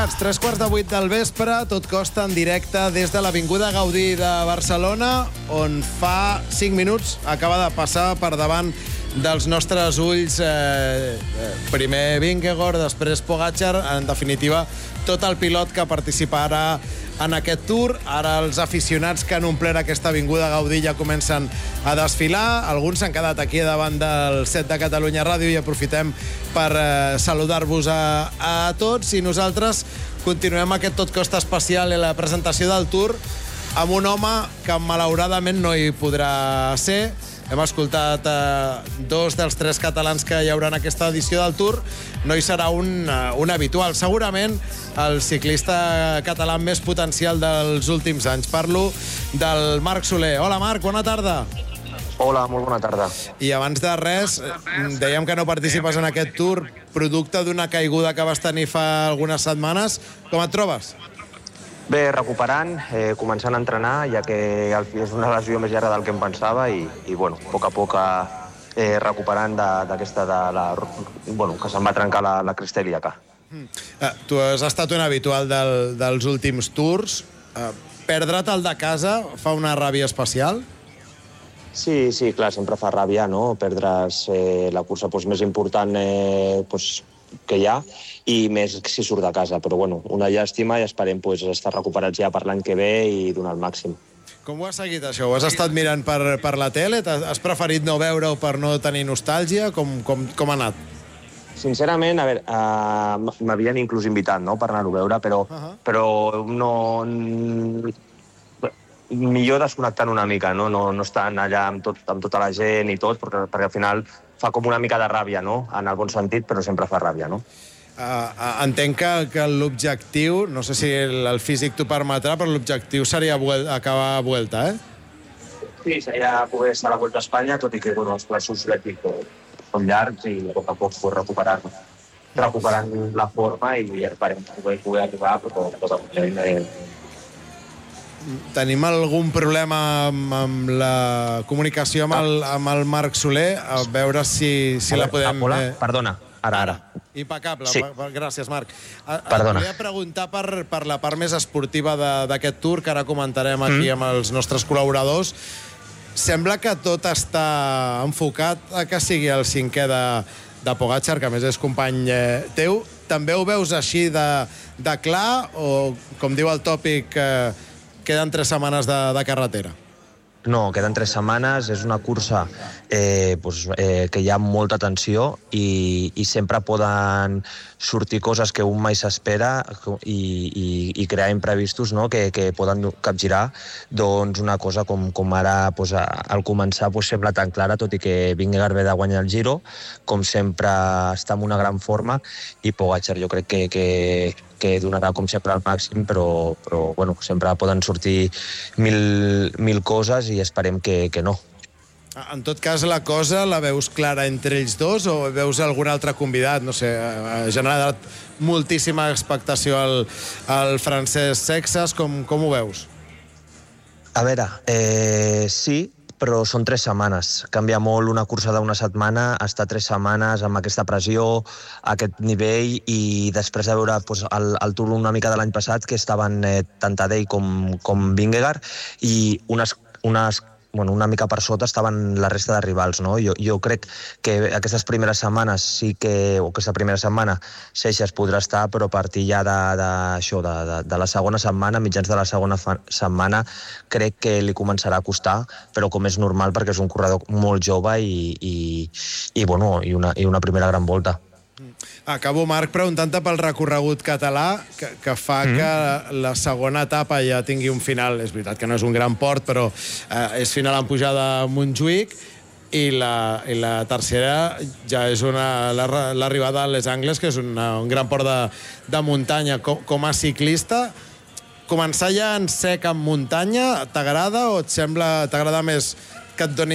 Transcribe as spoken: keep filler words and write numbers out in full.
Tres quarts de vuit del vespre, tot costa en directe des de l'Avinguda Gaudí de Barcelona, on fa cinc minuts acaba de passar per davant dels nostres ulls eh, primer Vingegaard, després Pogačar, en definitiva tot el pilot que participarà en aquest Tour. Ara els aficionats que han omplert aquesta Avinguda Gaudí ja comencen a desfilar. Alguns s'han quedat aquí davant del set de Catalunya Ràdio i aprofitem per eh, saludar-vos a, a tots. I nosaltres continuem aquest tot costa especial i la presentació del Tour amb un home que malauradament no hi podrà ser. Hem escoltat eh, dos dels tres catalans que hi haurà en aquesta edició del Tour. No hi serà un, uh, un habitual. Segurament el ciclista català amb més potencial dels últims anys. Parlo del Marc Soler. Hola, Marc, bona tarda. Hola, molt bona tarda. I abans de res, dèiem que no participes en aquest Tour, producte d'una caiguda que vas tenir fa algunes setmanes. Com et trobes? Bé, recuperant, eh, començant a entrenar, ja que és una lesió més llarga del que em pensava i, i bueno, a poc a poc eh, recuperant d'aquesta, de, de la, bueno, que se'm va trencar la, la cristèlia. Mm. Uh, tu has estat un habitual del, dels últims Tours. Uh, perdre't el de casa fa una ràbia especial? Sí, sí, clar, sempre fa ràbia, no? Perdre's eh, la cursa doncs, més important eh, doncs, que hi ha, i més si surt de casa. Però bueno, una llàstima i esperem pues, estar recuperats ja per l'any que ve i donar el màxim. Com ho has seguit, això? Ho has estat mirant per, per la tele? Has preferit no veure-ho per no tenir nostàlgia? Com, com, com ha anat? Sincerament, a veure, uh, m'havien inclús invitat, no?, per anar-ho a veure, però, uh-huh. però no... millor desconnectant una mica, no, no, no estan allà amb, tot, amb tota la gent i tot, perquè, perquè al final fa com una mica de ràbia, no?, en el bon sentit, però sempre fa ràbia, no? Uh, entenc que, que l'objectiu, no sé si el, el físic t'ho permetrà, però l'objectiu seria vuel acabar a Vuelta, eh? Sí, seria poder estar a la Vuelta a Espanya, tot i que bueno, els plaços són llargs i a poc a poc pues, recuperant, recuperant la forma i esperem poder, poder arribar, però tot el moment... Tenim algun problema amb, amb la comunicació amb el, amb el Marc Soler, a veure si, si la podem... Hola, perdona, ara, ara. Impecable, sí. Gràcies, Marc. Perdona. Volia preguntar per, per la part més esportiva d'aquest Tour, que ara comentarem aquí mm. amb els nostres col·laboradors. Sembla que tot està enfocat a que sigui el cinquè de, de Pogačar, que a més és company eh, teu. També ho veus així de, de clar, o com diu el tòpic... Eh, queden tres setmanes de, de carretera? No, queden tres setmanes, és una cursa eh, pues, eh, que hi ha molta tensió i, i sempre poden sortir coses que un mai s'espera i, i, i crear imprevistos, no?, que, que poden capgirar. Doncs una cosa com, com ara pues, al començar pues, sembla tan clara, tot i que Vingegaard ve de guanyar el Giro, com sempre està en una gran forma, i Pogačar jo crec que, que, que donarà com sempre al màxim, però, però bueno, sempre poden sortir mil, mil coses i esperem que, que no. En tot cas, la cosa la veus clara entre ells dos o veus algun altre convidat? No sé, ha generat moltíssima expectació al, al francès Sexas. Com, com ho veus? A veure, eh, sí, però són tres setmanes. Canvia molt una cursa d'una setmana, estar tres setmanes amb aquesta pressió, aquest nivell, i després de veure pues, el, el Tour una mica de l'any passat, que estaven eh, tant Tadej com, com Vingegaard, i unes, unes bueno, una mica per sota estaven la resta de rivals, no? Jo, jo crec que aquestes primeres setmanes sí que, o aquesta primera setmana Seixas podrà estar, però a partir ja de, de, això, de, de, de la segona setmana, mitjans de la segona setmana, crec que li començarà a costar, però com és normal perquè és un corredor molt jove i, i, i, bueno, i, una, i una primera gran volta. Acabo, Marc, preguntant-te pel recorregut català, que, que fa mm. que la segona etapa ja tingui un final. És veritat que no és un gran port, però eh, és final en pujada a Montjuïc, i la, i la tercera ja és l'arribada a Les Angles, que és una, un gran port de, de muntanya. Com, com a ciclista, començar ja en sec en muntanya, t'agrada o et sembla, t'agrada més que et doni